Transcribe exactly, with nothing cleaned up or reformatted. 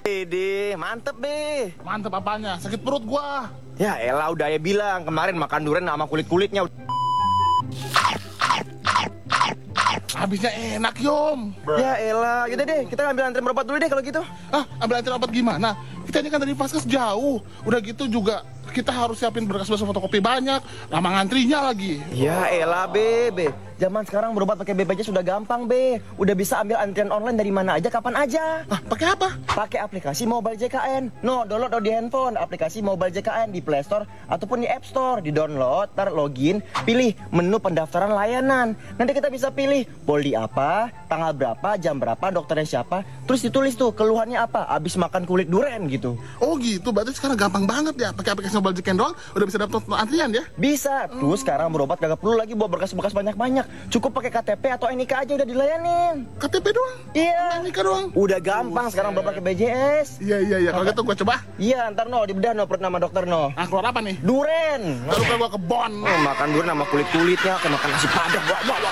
Dede, mantep be. Mantep apanya? Sakit perut gua. Ya elah udah ya bilang kemarin makan durian sama kulit-kulitnya. Habisnya enak, Yom. Ya elah, yaudah deh kita ambil antri berobat dulu deh kalau gitu. Ah, ambil antar obat gimana? Kita ini kan dari Vaskes jauh. Udah gitu juga kita harus siapin berkas-berkas fotokopi banyak. Lama ngantrinya lagi. Ya elah be, be. Zaman sekarang berobat pakai B P J S sudah gampang be. Udah bisa ambil antrian online dari mana aja kapan aja. Ah, pakai apa? Pakai aplikasi Mobile J K N. No, download di handphone aplikasi Mobile J K N di Play Store ataupun di App Store. Di download, tar login, pilih menu pendaftaran layanan. Nanti kita bisa pilih poli apa, tanggal berapa, jam berapa, dokternya siapa. Terus ditulis tuh keluhannya apa. Abis makan kulit durian gitu. Oh gitu, berarti sekarang gampang banget ya. Pakai aplikasi Mobile J K N doang udah bisa daftar antrian ya? Bisa. Terus sekarang berobat kagak perlu lagi bawa berkas-berkas banyak-banyak. Cukup pakai K T P atau N I K aja udah dilayanin. K T P doang? Iya. N I K doang? Udah gampang sekarang berobat pakai B J S. Iya, iya, iya. Kalau gitu gua coba. Iya, ntar no dibedah no perut nama dokter no. Ah, keluar apa nih? Duren. Lalu gua ke Bon. Oh, makan durian sama kulit-kulitnya, kayak makan nasi padang. Wah, wah, wah.